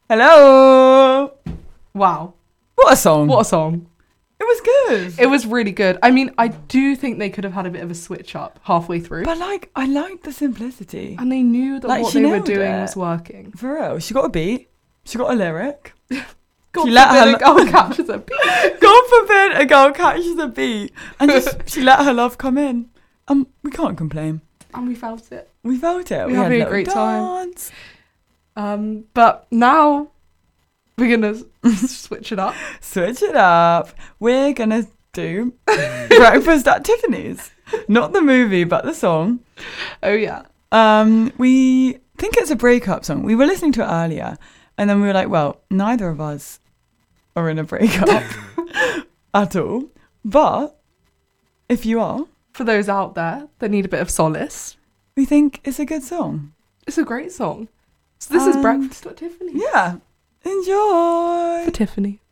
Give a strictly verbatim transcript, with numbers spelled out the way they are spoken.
Hello. Wow. What a song. What a song. It was good. It was really good. I mean, I do think they could have had a bit of a switch up halfway through. But like, I like the simplicity. And they knew that Like, what she they were nailed doing it. was working. For real. She got a beat. She got a lyric. God She let forbid her- a girl catches a beat. God forbid a girl catches a beat. And just, she let her love come in. Um, we can't complain. And we felt it. We felt it. We We, were had having a a little great time. dance. Um, but now we're going to switch it up. Switch it up. We're going to do Breakfast at Tiffany's. Not the movie, but the song. Oh, yeah. Um, we think it's a breakup song. We were listening to it earlier, and then we were like, well, neither of us are in a breakup at all. But if you are, For those out there that need a bit of solace, we think it's a good song. it's a great song. So this is Um, Breakfast at Tiffany's. Yeah. Enjoy. For Tiffany.